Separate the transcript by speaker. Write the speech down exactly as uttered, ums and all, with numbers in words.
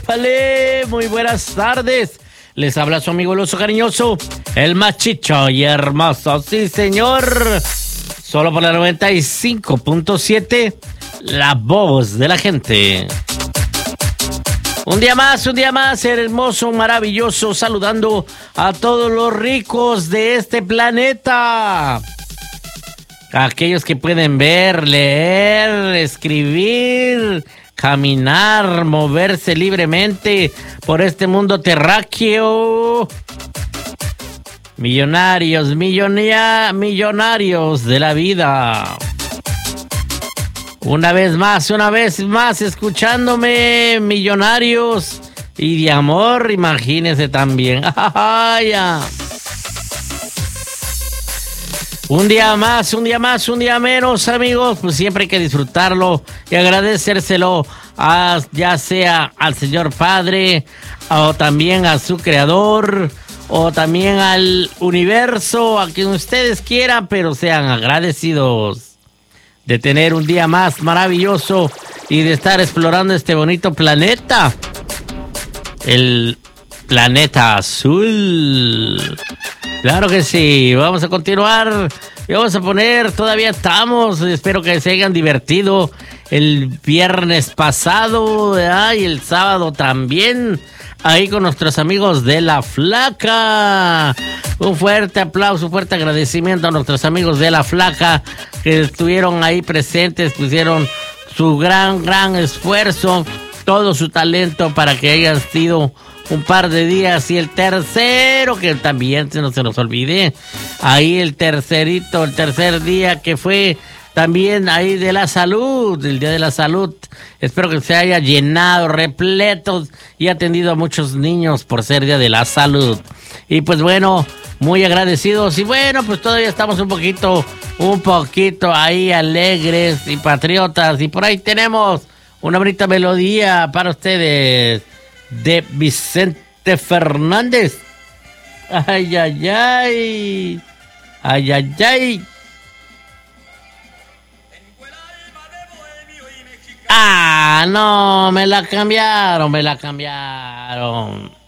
Speaker 1: Épale, muy buenas tardes. Les habla su amigo el oso cariñoso, el machicho y hermoso. Sí, señor. Solo por la noventa y cinco punto siete, la voz de la gente. Un día más, un día más, hermoso, maravilloso, saludando a todos los ricos de este planeta. Aquellos que pueden ver, leer, escribir, caminar, moverse libremente por este mundo terráqueo. Millonarios, millonia, millonarios de la vida. Una vez más, una vez más, escuchándome, millonarios y de amor, imagínense también. Ya. Un día más, un día más, un día menos, amigos, pues siempre hay que disfrutarlo y agradecérselo a, ya sea al Señor Padre o también a su Creador o también al universo, a quien ustedes quieran, pero sean agradecidos de tener un día más maravilloso y de estar explorando este bonito planeta, el planeta azul. Claro que sí, vamos a continuar y vamos a poner, todavía estamos, espero que se hayan divertido el viernes pasado, ¿verdad? Y el sábado también, ahí con nuestros amigos de La Flaca. Un fuerte aplauso, un fuerte agradecimiento a nuestros amigos de La Flaca que estuvieron ahí presentes, pusieron su gran, gran esfuerzo, todo su talento para que haya sido un par de días. Y el tercero, que también se no se nos olvide, ahí el tercerito, el tercer día que fue también ahí de la salud, el Día de la Salud. Espero que se haya llenado, repleto y atendido a muchos niños por ser Día de la Salud. Y pues bueno, muy agradecidos. Y bueno, pues todavía estamos un poquito, un poquito ahí alegres y patriotas. Y por ahí tenemos una bonita melodía para ustedes de Vicente Fernández. Ay, ay, ay. Ay, ay, ay. Ah, no, me la cambiaron, me la cambiaron.